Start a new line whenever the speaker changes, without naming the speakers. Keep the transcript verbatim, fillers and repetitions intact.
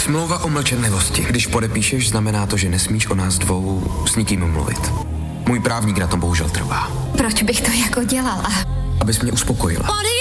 Smlouva o mlčenlivosti. Když podepíšeš, znamená to, že nesmíš o nás dvou s nikým mluvit. Můj právník na tom bohužel trvá.
Proč bych to jako dělala?
Abys mě uspokojila.